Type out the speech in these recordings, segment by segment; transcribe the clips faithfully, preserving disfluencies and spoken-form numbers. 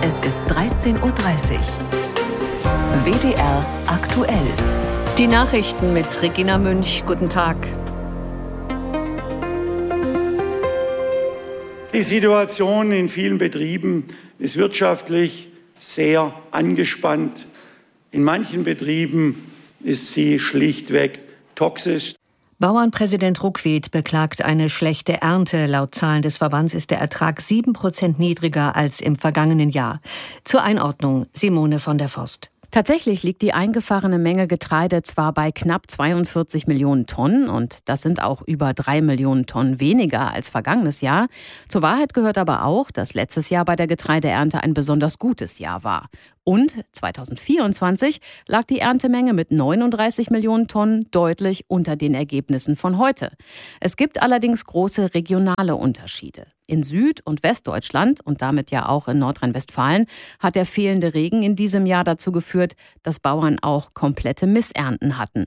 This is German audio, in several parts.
Es ist dreizehn Uhr dreißig. W D R aktuell. Die Nachrichten mit Regina Münch. Guten Tag. Die Situation in vielen Betrieben ist wirtschaftlich sehr angespannt. In manchen Betrieben ist sie schlichtweg toxisch. Bauernpräsident Ruckwied beklagt eine schlechte Ernte. Laut Zahlen des Verbands ist der Ertrag sieben Prozent niedriger als im vergangenen Jahr. Zur Einordnung Simone von der Forst. Tatsächlich liegt die eingefahrene Menge Getreide zwar bei knapp zweiundvierzig Millionen Tonnen und das sind auch über drei Millionen Tonnen weniger als vergangenes Jahr. Zur Wahrheit gehört aber auch, dass letztes Jahr bei der Getreideernte ein besonders gutes Jahr war. Und zweitausendvierundzwanzig lag die Erntemenge mit neununddreißig Millionen Tonnen deutlich unter den Ergebnissen von heute. Es gibt allerdings große regionale Unterschiede. In Süd- und Westdeutschland und damit ja auch in Nordrhein-Westfalen hat der fehlende Regen in diesem Jahr dazu geführt, dass Bauern auch komplette Missernten hatten.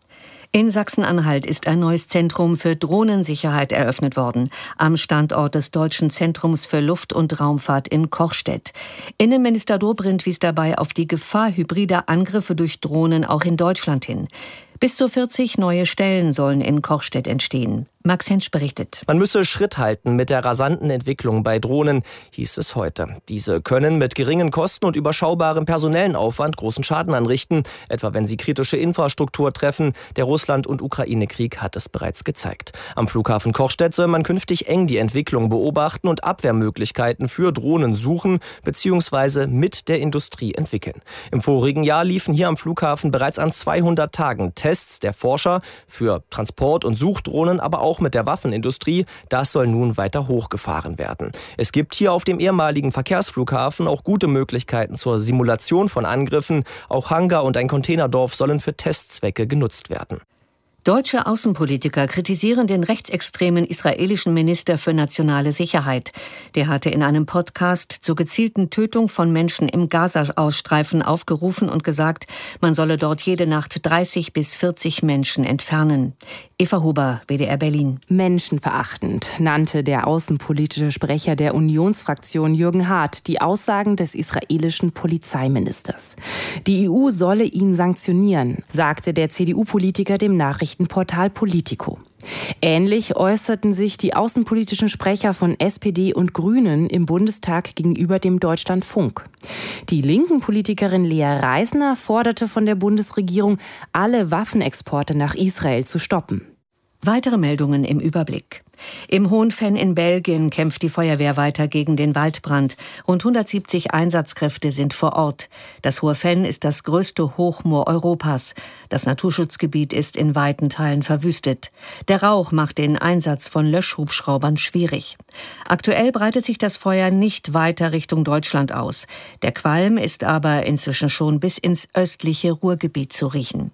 In Sachsen-Anhalt ist ein neues Zentrum für Drohnensicherheit eröffnet worden, am Standort des Deutschen Zentrums für Luft- und Raumfahrt in Kochstedt. Innenminister Dobrindt wies dabei auf die Gefahr hybrider Angriffe durch Drohnen auch in Deutschland hin. Bis zu vierzig neue Stellen sollen in Kochstedt entstehen. Max Hensch berichtet. Man müsse Schritt halten mit der rasanten Entwicklung bei Drohnen, hieß es heute. Diese können mit geringen Kosten und überschaubarem personellen Aufwand großen Schaden anrichten, etwa wenn sie kritische Infrastruktur treffen. Der Russland- und Ukraine-Krieg hat es bereits gezeigt. Am Flughafen Kochstedt soll man künftig eng die Entwicklung beobachten und Abwehrmöglichkeiten für Drohnen suchen bzw. mit der Industrie entwickeln. Im vorigen Jahr liefen hier am Flughafen bereits an zweihundert Tagen Tests der Forscher für Transport- und Suchdrohnen, aber auch mit der Waffenindustrie. Das soll nun weiter hochgefahren werden. Es gibt hier auf dem ehemaligen Verkehrsflughafen auch gute Möglichkeiten zur Simulation von Angriffen. Auch Hangar und ein Containerdorf sollen für Testzwecke genutzt werden. Deutsche Außenpolitiker kritisieren den rechtsextremen israelischen Minister für nationale Sicherheit. Der hatte in einem Podcast zur gezielten Tötung von Menschen im Gaza-Ausstreifen aufgerufen und gesagt, man solle dort jede Nacht dreißig bis vierzig Menschen entfernen. Eva Huber, W D R Berlin. Menschenverachtend nannte der außenpolitische Sprecher der Unionsfraktion Jürgen Hart die Aussagen des israelischen Polizeiministers. Die E U solle ihn sanktionieren, sagte der C D U-Politiker dem Nachrichtenportal Politico. Ähnlich äußerten sich die außenpolitischen Sprecher von S P D und Grünen im Bundestag gegenüber dem Deutschlandfunk. Die linken Politikerin Lea Reisner forderte von der Bundesregierung, alle Waffenexporte nach Israel zu stoppen. Weitere Meldungen im Überblick. Im Hohenfenn in Belgien kämpft die Feuerwehr weiter gegen den Waldbrand. Rund hundertsiebzig Einsatzkräfte sind vor Ort. Das Hohenfenn ist das größte Hochmoor Europas. Das Naturschutzgebiet ist in weiten Teilen verwüstet. Der Rauch macht den Einsatz von Löschhubschraubern schwierig. Aktuell breitet sich das Feuer nicht weiter Richtung Deutschland aus. Der Qualm ist aber inzwischen schon bis ins östliche Ruhrgebiet zu riechen.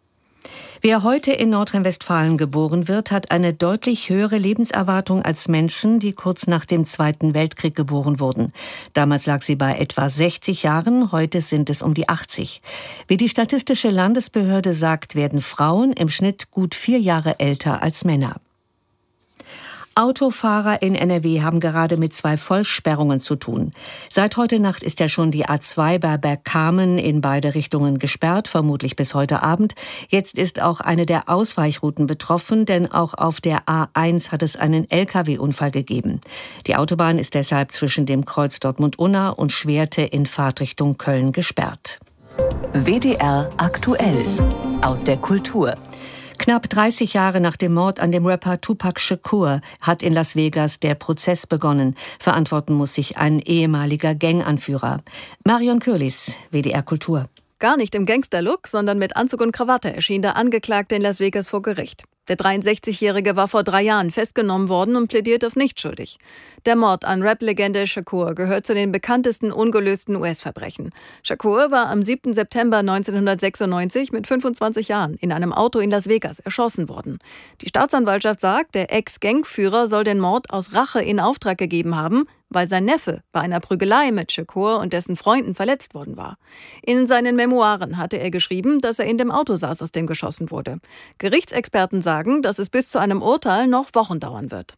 Wer heute in Nordrhein-Westfalen geboren wird, hat eine deutlich höhere Lebenserwartung als Menschen, die kurz nach dem Zweiten Weltkrieg geboren wurden. Damals lag sie bei etwa sechzig Jahren, heute sind es um die achtzig. Wie die Statistische Landesbehörde sagt, werden Frauen im Schnitt gut vier Jahre älter als Männer. Autofahrer in N R W haben gerade mit zwei Vollsperrungen zu tun. Seit heute Nacht ist ja schon die A zwei bei Bergkamen in beide Richtungen gesperrt, vermutlich bis heute Abend. Jetzt ist auch eine der Ausweichrouten betroffen, denn auch auf der A eins hat es einen L K W-Unfall gegeben. Die Autobahn ist deshalb zwischen dem Kreuz Dortmund-Unna und Schwerte in Fahrtrichtung Köln gesperrt. W D R aktuell aus der Kultur. Knapp dreißig Jahre nach dem Mord an dem Rapper Tupac Shakur hat in Las Vegas der Prozess begonnen. Verantworten muss sich ein ehemaliger Ganganführer. Marion Kürlis, W D R Kultur. Gar nicht im Gangster-Look, sondern mit Anzug und Krawatte erschien der Angeklagte in Las Vegas vor Gericht. Der dreiundsechzigjährige war vor drei Jahren festgenommen worden und plädiert auf nicht schuldig. Der Mord an Rap-Legende Shakur gehört zu den bekanntesten ungelösten U S-Verbrechen. Shakur war am siebten September neunzehnhundertsechsundneunzig mit fünfundzwanzig Jahren in einem Auto in Las Vegas erschossen worden. Die Staatsanwaltschaft sagt, der Ex-Gangführer soll den Mord aus Rache in Auftrag gegeben haben, weil sein Neffe bei einer Prügelei mit Shakur und dessen Freunden verletzt worden war. In seinen Memoiren hatte er geschrieben, dass er in dem Auto saß, aus dem geschossen wurde. Gerichtsexperten sagen, dass es bis zu einem Urteil noch Wochen dauern wird.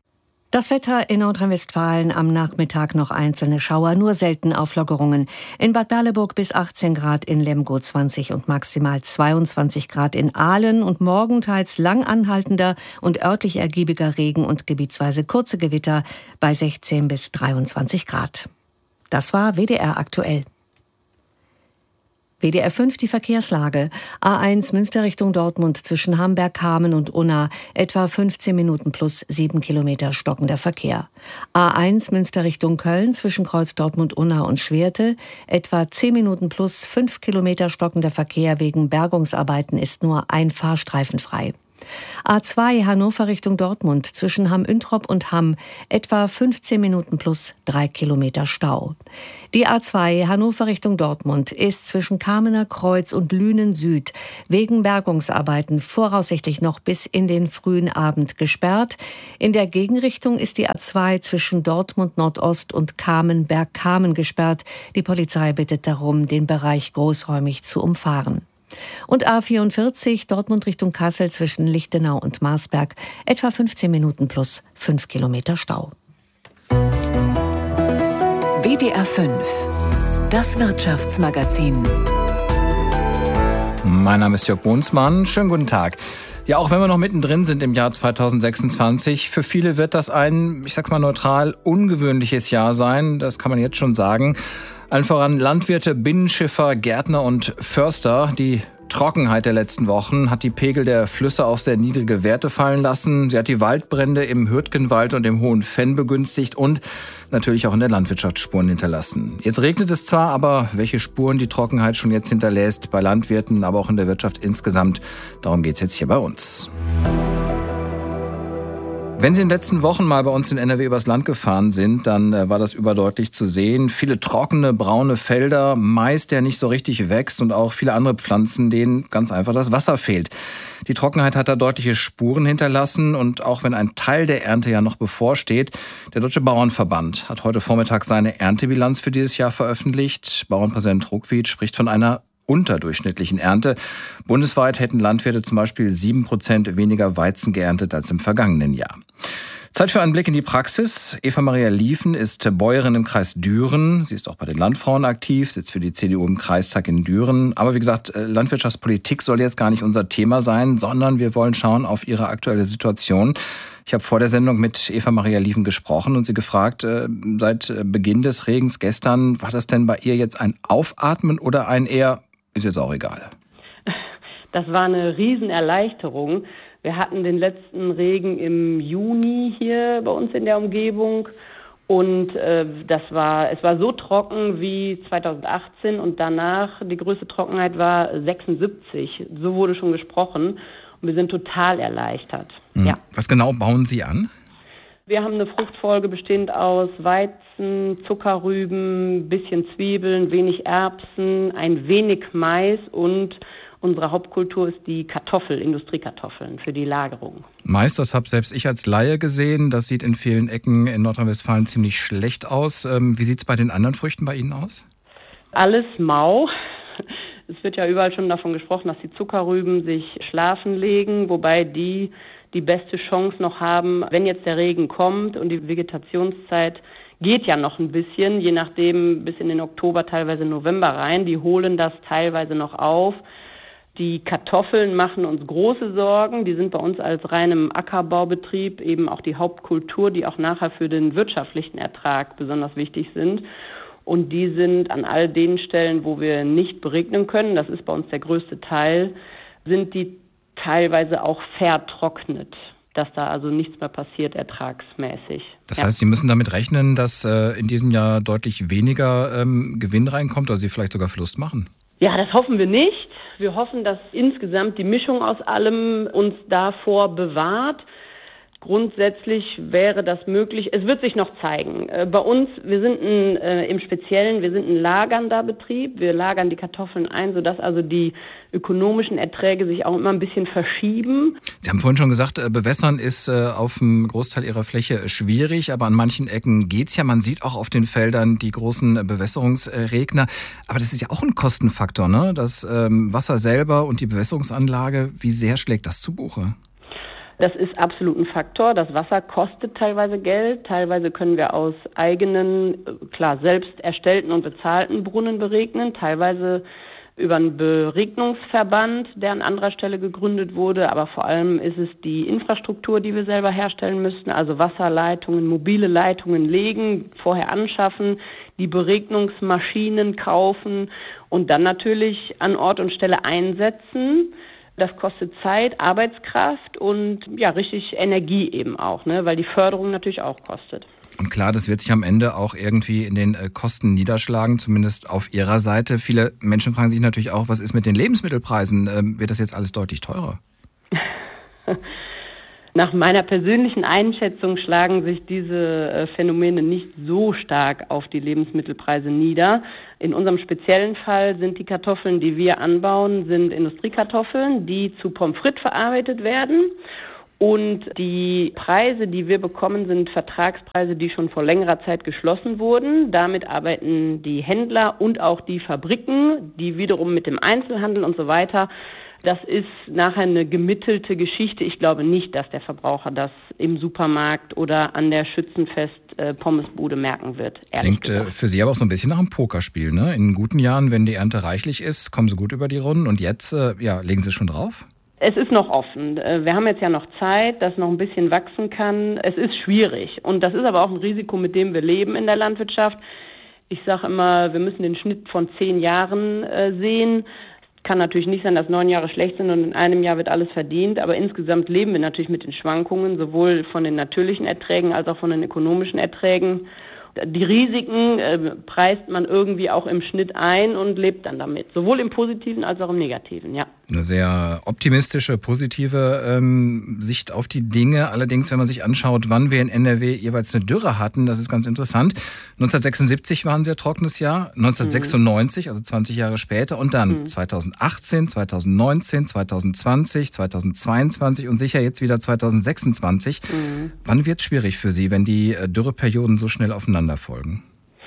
Das Wetter in Nordrhein-Westfalen, am Nachmittag noch einzelne Schauer, nur selten Auflockerungen. In Bad Berleburg bis achtzehn Grad, in Lemgo zwanzig und maximal zweiundzwanzig Grad in Aalen und morgen teils lang anhaltender und örtlich ergiebiger Regen und gebietsweise kurze Gewitter bei sechzehn bis dreiundzwanzig Grad. Das war W D R aktuell. W D R fünf die Verkehrslage. A eins Münster Richtung Dortmund zwischen Hamberg-Hamen und Unna etwa fünfzehn Minuten plus sieben Kilometer stockender Verkehr. A eins Münster Richtung Köln zwischen Kreuz Dortmund-Unna und Schwerte etwa zehn Minuten plus fünf Kilometer stockender Verkehr. Wegen Bergungsarbeiten ist nur ein Fahrstreifen frei. A zwei Hannover Richtung Dortmund zwischen Hamm-Üntrop und Hamm etwa fünfzehn Minuten plus drei Kilometer Stau. Die A zwei Hannover Richtung Dortmund ist zwischen Kamener Kreuz und Lünen Süd wegen Bergungsarbeiten voraussichtlich noch bis in den frühen Abend gesperrt. In der Gegenrichtung ist die A zwei zwischen Dortmund Nordost und Kamen-Bergkamen gesperrt. Die Polizei bittet darum, den Bereich großräumig zu umfahren. Und A vierundvierzig Dortmund Richtung Kassel zwischen Lichtenau und Marsberg etwa fünfzehn Minuten plus fünf Kilometer Stau. W D R fünf, das Wirtschaftsmagazin. Mein Name ist Jörg Bohnsmann. Schönen guten Tag. Ja, auch wenn wir noch mittendrin sind im Jahr zweitausendsechsundzwanzig, für viele wird das ein, ich sag's mal neutral, ungewöhnliches Jahr sein. Das kann man jetzt schon sagen. Allen voran Landwirte, Binnenschiffer, Gärtner und Förster. Die Trockenheit der letzten Wochen hat die Pegel der Flüsse auf sehr niedrige Werte fallen lassen. Sie hat die Waldbrände im Hürtgenwald und im Hohen Fenn begünstigt und natürlich auch in der Landwirtschaft Spuren hinterlassen. Jetzt regnet es zwar, aber welche Spuren die Trockenheit schon jetzt hinterlässt, bei Landwirten, aber auch in der Wirtschaft insgesamt, darum geht's jetzt hier bei uns. Wenn Sie in den letzten Wochen mal bei uns in N R W übers Land gefahren sind, dann äh, war das überdeutlich zu sehen. Viele trockene, braune Felder, Mais, der nicht so richtig wächst und auch viele andere Pflanzen, denen ganz einfach das Wasser fehlt. Die Trockenheit hat da deutliche Spuren hinterlassen und auch wenn ein Teil der Ernte ja noch bevorsteht, der Deutsche Bauernverband hat heute Vormittag seine Erntebilanz für dieses Jahr veröffentlicht. Bauernpräsident Ruckwied spricht von einer unterdurchschnittlichen Ernte. Bundesweit hätten Landwirte zum Beispiel sieben Prozent weniger Weizen geerntet als im vergangenen Jahr. Zeit für einen Blick in die Praxis. Eva-Maria Liefen ist Bäuerin im Kreis Düren. Sie ist auch bei den Landfrauen aktiv, sitzt für die C D U im Kreistag in Düren. Aber wie gesagt, Landwirtschaftspolitik soll jetzt gar nicht unser Thema sein, sondern wir wollen schauen auf ihre aktuelle Situation. Ich habe vor der Sendung mit Eva-Maria Liefen gesprochen und sie gefragt, äh, seit Beginn des Regens gestern, war das denn bei ihr jetzt ein Aufatmen oder ein eher, ist jetzt auch egal? Das war eine Riesenerleichterung. Wir hatten den letzten Regen im Juni hier bei uns in der Umgebung und äh, das war, es war so trocken wie zweitausendachtzehn und danach die größte Trockenheit war sechsundsiebzig. So wurde schon gesprochen und wir sind total erleichtert. Mhm. Ja. Was genau bauen Sie an? Wir haben eine Fruchtfolge bestehend aus Weizen, Zuckerrüben, bisschen Zwiebeln, wenig Erbsen, ein wenig Mais und unsere Hauptkultur ist die Kartoffel, Industriekartoffeln für die Lagerung. Mais, das habe selbst ich als Laie gesehen. Das sieht in vielen Ecken in Nordrhein-Westfalen ziemlich schlecht aus. Wie sieht es bei den anderen Früchten bei Ihnen aus? Alles mau. Es wird ja überall schon davon gesprochen, dass die Zuckerrüben sich schlafen legen, wobei die die beste Chance noch haben, wenn jetzt der Regen kommt und die Vegetationszeit geht ja noch ein bisschen, je nachdem bis in den Oktober, teilweise November rein. Die holen das teilweise noch auf. Die Kartoffeln machen uns große Sorgen. Die sind bei uns als reinem Ackerbaubetrieb eben auch die Hauptkultur, die auch nachher für den wirtschaftlichen Ertrag besonders wichtig sind. Und die sind an all den Stellen, wo wir nicht beregnen können, das ist bei uns der größte Teil, sind die teilweise auch vertrocknet, dass da also nichts mehr passiert ertragsmäßig. Das ja. heißt, Sie müssen damit rechnen, dass äh, in diesem Jahr deutlich weniger ähm, Gewinn reinkommt oder Sie vielleicht sogar Verlust machen? Ja, das hoffen wir nicht. Wir hoffen, dass insgesamt die Mischung aus allem uns davor bewahrt. Grundsätzlich wäre das möglich. Es wird sich noch zeigen. Bei uns, wir sind ein, äh, im Speziellen, wir sind ein lagernder Betrieb. Wir lagern die Kartoffeln ein, sodass also die ökonomischen Erträge sich auch immer ein bisschen verschieben. Sie haben vorhin schon gesagt, bewässern ist äh, auf einem Großteil Ihrer Fläche schwierig, aber an manchen Ecken geht's ja. Man sieht auch auf den Feldern die großen Bewässerungsregner. Aber das ist ja auch ein Kostenfaktor, ne? Das ähm, Wasser selber und die Bewässerungsanlage, wie sehr schlägt das zu Buche? Das ist absolut ein Faktor. Das Wasser kostet teilweise Geld. Teilweise können wir aus eigenen, klar, selbst erstellten und bezahlten Brunnen beregnen. Teilweise über einen Beregnungsverband, der an anderer Stelle gegründet wurde. Aber vor allem ist es die Infrastruktur, die wir selber herstellen müssten. Also Wasserleitungen, mobile Leitungen legen, vorher anschaffen, die Beregnungsmaschinen kaufen und dann natürlich an Ort und Stelle einsetzen. Das kostet Zeit, Arbeitskraft und ja, richtig Energie eben auch, ne, weil die Förderung natürlich auch kostet. Und klar, das wird sich am Ende auch irgendwie in den Kosten niederschlagen, zumindest auf Ihrer Seite. Viele Menschen fragen sich natürlich auch, was ist mit den Lebensmittelpreisen? Ähm, wird das jetzt alles deutlich teurer? Nach meiner persönlichen Einschätzung schlagen sich diese äh, Phänomene nicht so stark auf die Lebensmittelpreise nieder. In unserem speziellen Fall sind die Kartoffeln, die wir anbauen, sind Industriekartoffeln, die zu Pommes frites verarbeitet werden. Und die Preise, die wir bekommen, sind Vertragspreise, die schon vor längerer Zeit geschlossen wurden. Damit arbeiten die Händler und auch die Fabriken, die wiederum mit dem Einzelhandel und so weiter. Das ist nachher eine gemittelte Geschichte. Ich glaube nicht, dass der Verbraucher das im Supermarkt oder an der Schützenfest-Pommesbude merken wird. Klingt äh, für Sie aber auch so ein bisschen nach einem Pokerspiel, ne? In guten Jahren, wenn die Ernte reichlich ist, kommen Sie gut über die Runden. Und jetzt, äh, ja, legen Sie schon drauf? Es ist noch offen. Wir haben jetzt ja noch Zeit, dass noch ein bisschen wachsen kann. Es ist schwierig. Und das ist aber auch ein Risiko, mit dem wir leben in der Landwirtschaft. Ich sage immer, wir müssen den Schnitt von zehn Jahren äh, sehen. Es kann natürlich nicht sein, dass neun Jahre schlecht sind und in einem Jahr wird alles verdient. Aber insgesamt leben wir natürlich mit den Schwankungen, sowohl von den natürlichen Erträgen als auch von den ökonomischen Erträgen. Die Risiken äh, preist man irgendwie auch im Schnitt ein und lebt dann damit. Sowohl im Positiven als auch im Negativen, ja. Eine sehr optimistische, positive ähm, Sicht auf die Dinge. Allerdings, wenn man sich anschaut, wann wir in N R W jeweils eine Dürre hatten, das ist ganz interessant. neunzehnhundertsechsundsiebzig war ein sehr trockenes Jahr, neunzehnhundertsechsundneunzig, mhm. also zwanzig Jahre später, und dann mhm. zweitausendachtzehn, zweitausendneunzehn, zweitausendzwanzig, zweitausendzweiundzwanzig und sicher jetzt wieder zweitausendsechsundzwanzig. Mhm. Wann wird es schwierig für Sie, wenn die Dürreperioden so schnell aufeinander folgen?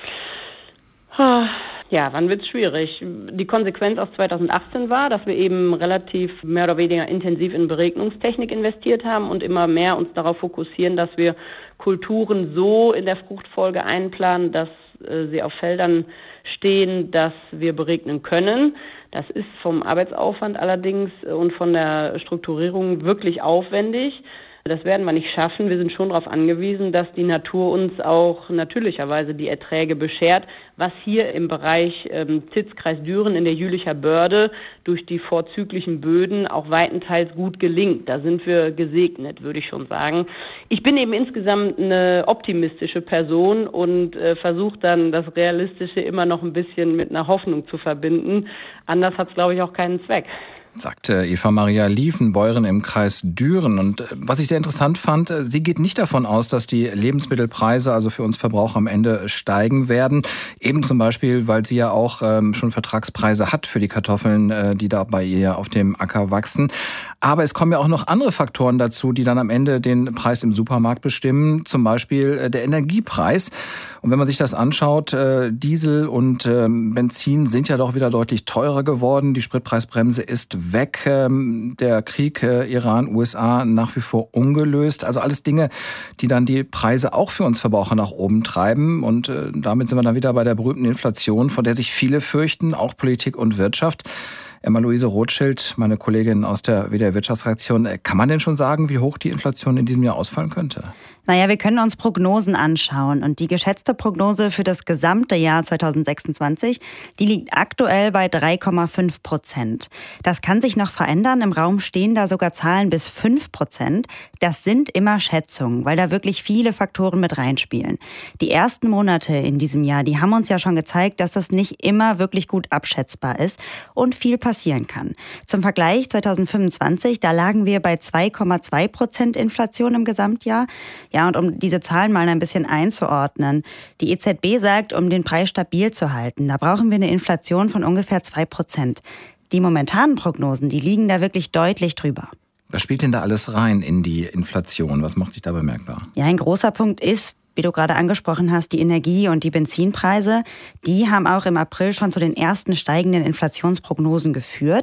Ja, wann wird es schwierig? Die Konsequenz aus zweitausendachtzehn war, dass wir eben relativ mehr oder weniger intensiv in Beregnungstechnik investiert haben und immer mehr uns darauf fokussieren, dass wir Kulturen so in der Fruchtfolge einplanen, dass äh, sie auf Feldern stehen, dass wir beregnen können. Das ist vom Arbeitsaufwand allerdings und von der Strukturierung wirklich aufwendig. Das werden wir nicht schaffen. Wir sind schon darauf angewiesen, dass die Natur uns auch natürlicherweise die Erträge beschert, was hier im Bereich ähm, Zitzkreis Düren in der Jülicher Börde durch die vorzüglichen Böden auch weitenteils gut gelingt. Da sind wir gesegnet, würde ich schon sagen. Ich bin eben insgesamt eine optimistische Person und äh, versuche dann das Realistische immer noch ein bisschen mit einer Hoffnung zu verbinden. Anders hat es, glaube ich, auch keinen Zweck. Sagte Eva Maria Liefen, Bäuerin im Kreis Düren. Und was ich sehr interessant fand, sie geht nicht davon aus, dass die Lebensmittelpreise, also für uns Verbraucher, am Ende steigen werden. Eben zum Beispiel, weil sie ja auch ähm, schon Vertragspreise hat für die Kartoffeln, äh, die da bei ihr auf dem Acker wachsen. Aber es kommen ja auch noch andere Faktoren dazu, die dann am Ende den Preis im Supermarkt bestimmen. Zum Beispiel äh, der Energiepreis. Und wenn man sich das anschaut, äh, Diesel und äh, Benzin sind ja doch wieder deutlich teurer geworden. Die Spritpreisbremse ist weg. Ähm, der Krieg äh, Iran, U S A nach wie vor ungelöst. Also alles Dinge, die dann die Preise auch für uns Verbraucher nach oben treiben. Und äh, damit sind wir dann wieder bei der berühmten Inflation, vor der sich viele fürchten, auch Politik und Wirtschaft. Emma-Luise Rothschild, meine Kollegin aus der W D R Wirtschaftsredaktion. Kann man denn schon sagen, wie hoch die Inflation in diesem Jahr ausfallen könnte? Naja, wir können uns Prognosen anschauen. Und die geschätzte Prognose für das gesamte Jahr zweitausendsechsundzwanzig, die liegt aktuell bei drei Komma fünf Prozent. Das kann sich noch verändern. Im Raum stehen da sogar Zahlen bis fünf Prozent. Das sind immer Schätzungen, weil da wirklich viele Faktoren mit reinspielen. Die ersten Monate in diesem Jahr, die haben uns ja schon gezeigt, dass das nicht immer wirklich gut abschätzbar ist und viel passieren kann. Zum Vergleich zweitausendfünfundzwanzig, da lagen wir bei zwei Komma zwei Prozent Inflation im Gesamtjahr. Ja, und um diese Zahlen mal ein bisschen einzuordnen. Die E Z B sagt, um den Preis stabil zu halten, da brauchen wir eine Inflation von ungefähr zwei Prozent. Die momentanen Prognosen, die liegen da wirklich deutlich drüber. Was spielt denn da alles rein in die Inflation? Was macht sich da bemerkbar? Ja, ein großer Punkt ist, wie du gerade angesprochen hast, die Energie- und die Benzinpreise. Die haben auch im April schon zu den ersten steigenden Inflationsprognosen geführt.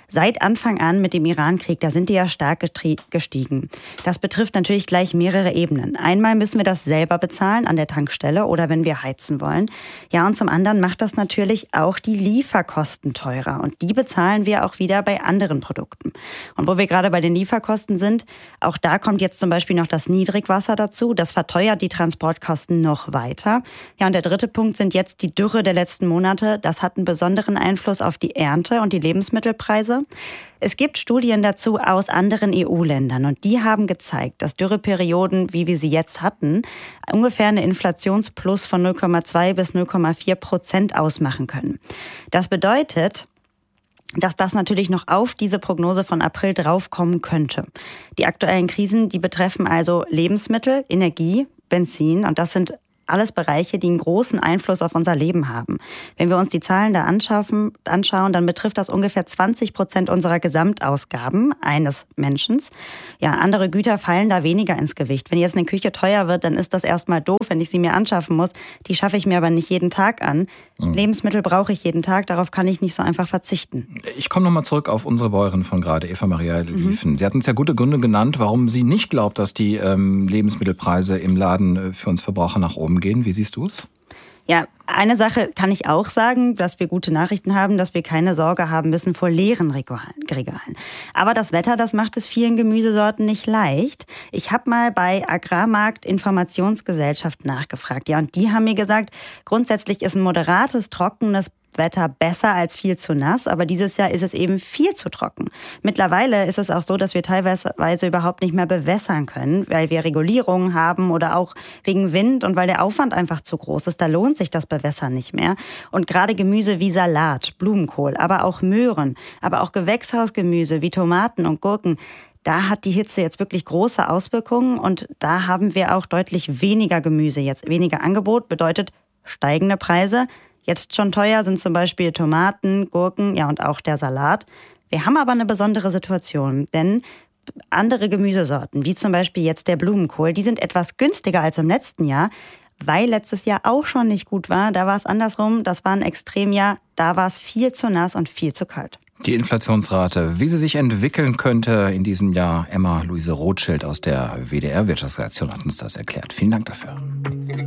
Seit Anfang an mit dem Iran-Krieg, da sind die ja stark gestiegen. Das betrifft natürlich gleich mehrere Ebenen. Einmal müssen wir das selber bezahlen an der Tankstelle oder wenn wir heizen wollen. Ja, und zum anderen macht das natürlich auch die Lieferkosten teurer. Und die bezahlen wir auch wieder bei anderen Produkten. Und wo wir gerade bei den Lieferkosten sind, auch da kommt jetzt zum Beispiel noch das Niedrigwasser dazu. Das verteuert die Transportkosten noch weiter. Ja, und der dritte Punkt sind jetzt die Dürre der letzten Monate. Das hat einen besonderen Einfluss auf die Ernte und die Lebensmittelpreise. Es gibt Studien dazu aus anderen E U-Ländern und die haben gezeigt, dass Dürreperioden, wie wir sie jetzt hatten, ungefähr eine Inflationsplus von null Komma zwei bis null Komma vier Prozent ausmachen können. Das bedeutet, dass das natürlich noch auf diese Prognose von April draufkommen könnte. Die aktuellen Krisen, die betreffen also Lebensmittel, Energie, Benzin und das sind alles Bereiche, die einen großen Einfluss auf unser Leben haben. Wenn wir uns die Zahlen da anschauen, anschauen, dann betrifft das ungefähr zwanzig Prozent unserer Gesamtausgaben eines Menschen. Ja, andere Güter fallen da weniger ins Gewicht. Wenn jetzt eine Küche teuer wird, dann ist das erstmal doof, wenn ich sie mir anschaffen muss. Die schaffe ich mir aber nicht jeden Tag an. Mhm. Lebensmittel brauche ich jeden Tag, darauf kann ich nicht so einfach verzichten. Ich komme nochmal zurück auf unsere Bäuerin von gerade, Eva Maria Liefen. Mhm. Sie hat uns ja gute Gründe genannt, warum sie nicht glaubt, dass die ähm, Lebensmittelpreise im Laden für uns Verbraucher nach oben gehen. Wie siehst du es? Ja, eine Sache kann ich auch sagen, dass wir gute Nachrichten haben, dass wir keine Sorge haben müssen vor leeren Regalen. Aber das Wetter, das macht es vielen Gemüsesorten nicht leicht. Ich habe mal bei Agrarmarkt Informationsgesellschaft nachgefragt. Ja, und die haben mir gesagt, grundsätzlich ist ein moderates, trockenes Wetter besser als viel zu nass, aber dieses Jahr ist es eben viel zu trocken. Mittlerweile ist es auch so, dass wir teilweise überhaupt nicht mehr bewässern können, weil wir Regulierungen haben oder auch wegen Wind und weil der Aufwand einfach zu groß ist. Da lohnt sich das Bewässern nicht mehr. Und gerade Gemüse wie Salat, Blumenkohl, aber auch Möhren, aber auch Gewächshausgemüse wie Tomaten und Gurken, da hat die Hitze jetzt wirklich große Auswirkungen und da haben wir auch deutlich weniger Gemüse jetzt. Weniger Angebot bedeutet steigende Preise. Jetzt schon teuer sind zum Beispiel Tomaten, Gurken, ja und auch der Salat. Wir haben aber eine besondere Situation, denn andere Gemüsesorten, wie zum Beispiel jetzt der Blumenkohl, die sind etwas günstiger als im letzten Jahr, weil letztes Jahr auch schon nicht gut war. Da war es andersrum, das war ein Extremjahr, da war es viel zu nass und viel zu kalt. Die Inflationsrate, wie sie sich entwickeln könnte in diesem Jahr. Emma Luise Rothschild aus der W D R Wirtschaftsredaktion hat uns das erklärt. Vielen Dank dafür.